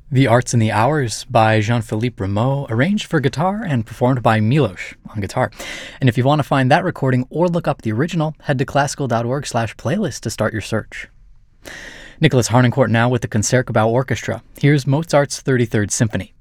The Arts and the Hours by Jean-Philippe Rameau, arranged for guitar and performed by Milos on guitar. And if you want to find that recording or look up the original, head to classical.org/playlist to start your search. Nicholas Harnoncourt now with the Concertgebouw Orchestra. Here's Mozart's 33rd Symphony.